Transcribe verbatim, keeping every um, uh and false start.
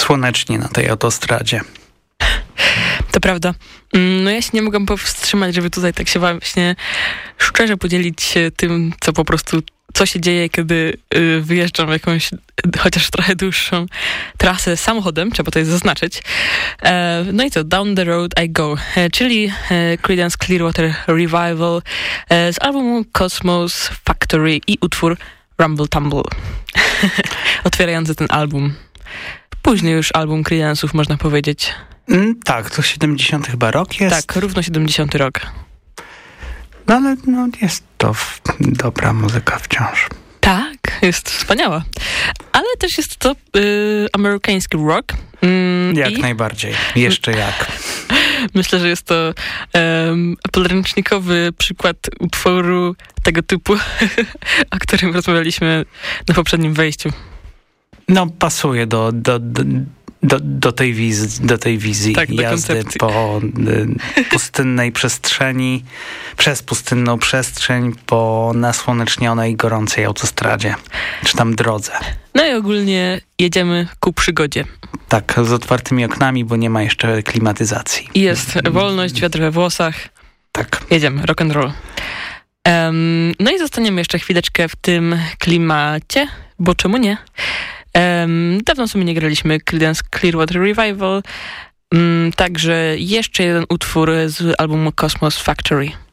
słonecznie na tej autostradzie. To prawda. No ja się nie mogłam powstrzymać, żeby tutaj tak się właśnie szczerze podzielić się tym, co po prostu, co się dzieje, kiedy wyjeżdżam w jakąś chociaż trochę dłuższą trasę samochodem, trzeba to zaznaczyć. No i co? Down the Road I Go, czyli Creedence Clearwater Revival z albumu Cosmos Factory i utwór Rumble Tumble. Otwierający ten album. Później już album Creedence'ów, można powiedzieć. Mm, tak, to siedemdziesiąty chyba rok jest. Tak, równo siedemdziesiąty rok. No ale no, jest to w, dobra muzyka wciąż. Tak, jest wspaniała. Ale też jest to y, amerykański rock. Mm, jak i... najbardziej. Jeszcze jak. Myślę, że jest to um, podręcznikowy przykład utworu tego typu, o którym rozmawialiśmy na poprzednim wejściu. No, pasuje do, do, do, do, do, tej, wiz, do tej wizji tak, jazdy koncepcji. po y, pustynnej przestrzeni, przez pustynną przestrzeń po nasłonecznionej, gorącej autostradzie, czy tam drodze. No i ogólnie jedziemy ku przygodzie. Tak, z otwartymi oknami, bo nie ma jeszcze klimatyzacji. I jest wolność, wiatr we włosach. Tak. Jedziemy, rock and roll. Um, no i zostaniemy jeszcze chwileczkę w tym klimacie, bo czemu nie? Um, dawno sobie nie graliśmy Creedence Clearwater Revival, um, także jeszcze jeden utwór z albumu Cosmos Factory.